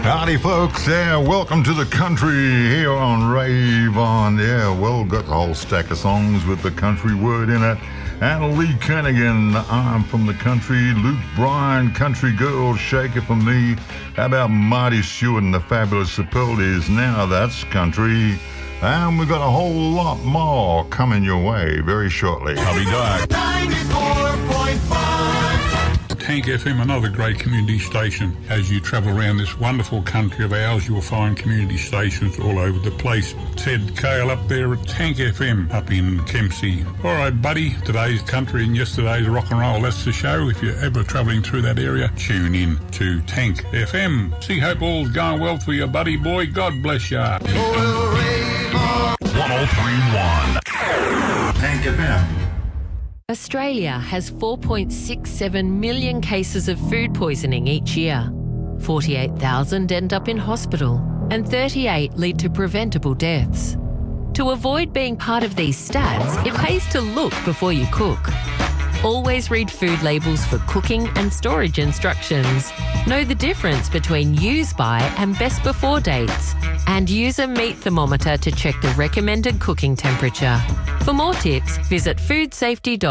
Howdy, folks. Yeah, welcome to the country here on Rave On. Yeah, well, got the whole stack of songs with the country word in it. And Lee Kennedy, I'm from the country. Luke Bryan, Country Girl, Shake It For Me. How about Marty Stewart and the Fabulous Superlatives? Now that's country. And we've got a whole lot more coming your way very shortly. I'll be back. 94.5 Tank FM, another great community station. As you travel around this wonderful country of ours, you'll find community stations all over the place. Ted Cale up there at Tank FM up in Kempsey. All right, buddy, today's country and yesterday's rock and roll. That's the show. If you're ever travelling through that area, tune in to Tank FM. See, hope all's going well for you, buddy boy. God bless ya. 1031 Tank FM. Australia has 4.67 million cases of food poisoning each year. 48,000 end up in hospital and 38 lead to preventable deaths. To avoid being part of these stats, it pays to look before you cook. Always read food labels for cooking and storage instructions. Know the difference between use by and best before dates. And use a meat thermometer to check the recommended cooking temperature. For more tips, visit foodsafety.com.